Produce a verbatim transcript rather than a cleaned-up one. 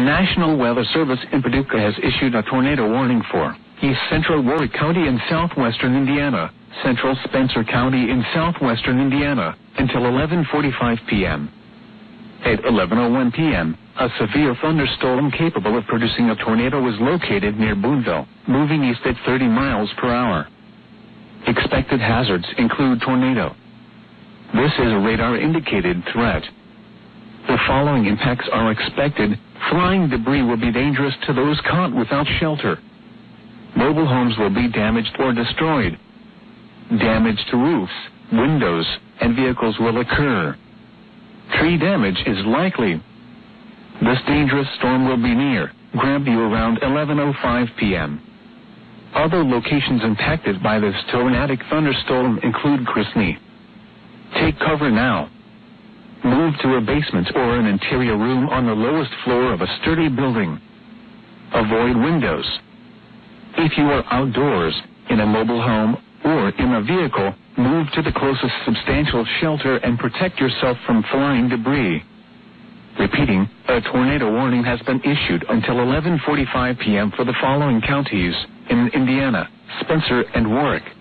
National Weather Service in Paducah has issued a tornado warning for East Central Warwick County in southwestern Indiana, Central Spencer County in southwestern Indiana, until eleven forty-five p.m. At eleven oh one p.m., a severe thunderstorm capable of producing a tornado was located near Boonville, moving east at thirty miles per hour. Expected hazards include tornado. This is a radar-indicated threat. The following impacts are expected. Flying debris will be dangerous to those caught without shelter. Mobile homes will be damaged or destroyed. Damage to roofs, windows, and vehicles will occur. Tree damage is likely. This dangerous storm will be near Grandview around eleven oh five p.m. Other locations impacted by this tornadic thunderstorm include Chrisney. Take cover now. Move to a basement or an interior room on the lowest floor of a sturdy building. Avoid windows. If you are outdoors, in a mobile home, or in a vehicle, move to the closest substantial shelter and protect yourself from flying debris. Repeating, a tornado warning has been issued until eleven forty-five p.m. for the following counties in Indiana: Spencer and Warwick.